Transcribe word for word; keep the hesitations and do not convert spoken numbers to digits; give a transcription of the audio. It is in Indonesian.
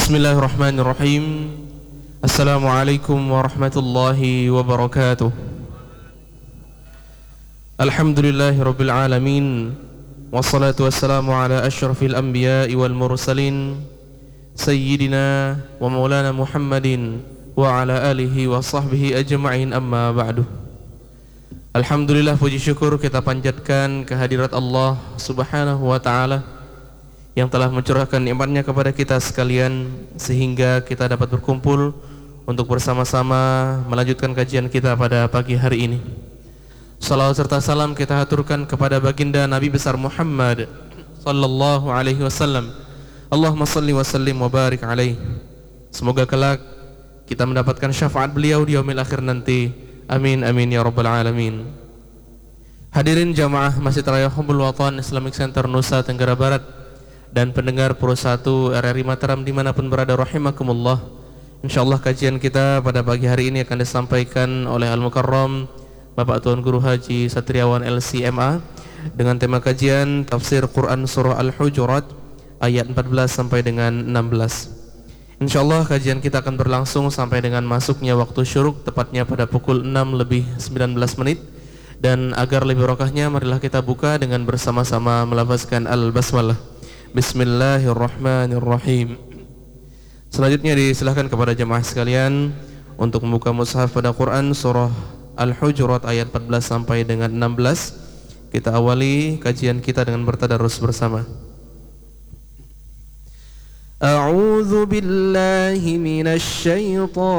Bismillahirrahmanirrahim. Assalamualaikum warahmatullahi wabarakatuh. Alhamdulillahirabbil alamin. Wassalatu wassalamu ala asyrafil anbiya'i wal mursalin sayyidina wa maulana Muhammadin wa ala alihi wa sahbihi ajma'in, amma ba'du. Alhamdulillah, puji syukur kita panjatkan kehadirat Allah Subhanahu wa ta'ala yang telah mencurahkan nikmat-Nya kepada kita sekalian sehingga kita dapat berkumpul untuk bersama-sama melanjutkan kajian kita pada pagi hari ini. Salawat serta salam kita haturkan kepada baginda Nabi besar Muhammad sallallahu alaihi wasallam. Allahumma salli wa sallim wa barik alaihi. Semoga kelak kita mendapatkan syafaat beliau di yaumil akhir nanti. Amin amin ya rabbal alamin. Hadirin jamaah Masjid Raya Hubbul Watan Islamic Center Nusa Tenggara Barat dan pendengar Pro satu R R I Mataram dimanapun berada rahimakumullah. InsyaAllah kajian kita pada pagi hari ini akan disampaikan oleh Al-Mukarram Bapak Tuan Guru Haji Satriawan L C M A dengan tema kajian Tafsir Quran Surah Al-Hujurat ayat empat belas sampai dengan enam belas. InsyaAllah kajian kita akan berlangsung sampai dengan masuknya waktu syuruk, tepatnya pada pukul enam lebih sembilan belas menit. Dan agar lebih barokahnya, marilah kita buka dengan bersama-sama melafazkan Al-Basmalah. Bismillahirrahmanirrahim. Selanjutnya disilahkan kepada jemaah sekalian untuk membuka mushaf pada Quran surah Al-Hujurat ayat empat belas sampai dengan enam belas. Kita awali kajian kita dengan bertadarus bersama. A'udzu billahi minasy syaithanir